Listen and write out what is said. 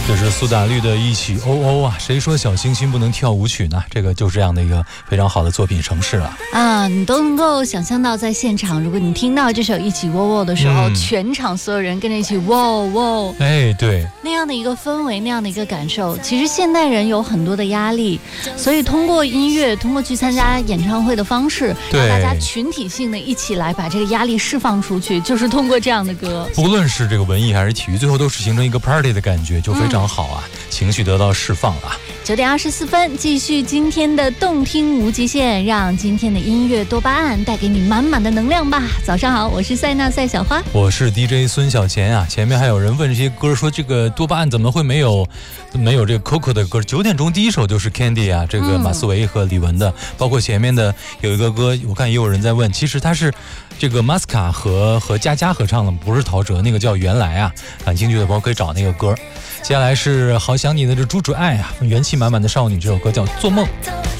这是苏打绿的一起哦哦啊！谁说小清新不能跳舞曲呢？这个就是这样的一个非常好的作品城市了啊！你都能够想象到，在现场，如果你听到这首一起喔喔的时候，全场所有人跟着一起喔喔， 哎，对， 那样的一个氛围，那样的一个感受。其实现代人有很多的压力，所以通过音乐，通过去参加演唱会的方式，让大家群体性的一起来把这个压力释放出去，就是通过这样的歌。 不论是这个文艺还是体育，最后都是形成一个 party 的感觉，就非常好啊，情绪得到释放了。 9点24分，继续今天的动听无极限，让今天的音乐多巴胺带给你满满的能量吧。早上好，我是塞纳赛小花， 我是 DJ 孙小钱啊。前面还有人问这些歌，说这个多巴胺怎么会没有这个 Coco 的歌？9点钟第一首就是 Candy 啊，这个马思唯和李玟的，包括前面的有一个歌，我看也有人在问，其实它是这个 Masca 和佳佳合唱的，不是陶喆，那个叫原来啊。感兴趣的朋友可以找那个歌。接下来是好想你的这猪猪爱啊，元气满满的少女，这首歌叫做梦。